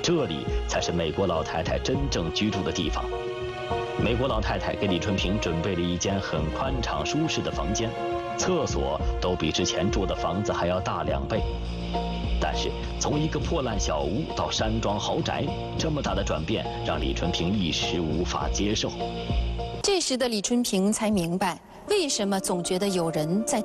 这里才是美国老太太真正居住的地方。美国老太太给李春平准备了一间很宽敞舒适的房间，厕所都比之前住的房子还要大2倍。但是从一个破烂小屋到山庄豪宅，这么大的转变让李春平一时无法接受。 这时的李春平才明白，为什么总觉得有人在